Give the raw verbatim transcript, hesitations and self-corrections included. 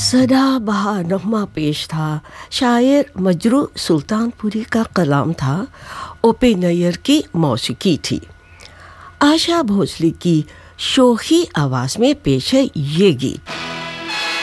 सदाबहार नगमा पेश था। शायर मजरू सुल्तानपुरी का कलाम था। ओपे नैयर की मौसीकी थी। आशा भोसले की शोखी आवाज़ में पेश है ये गीत।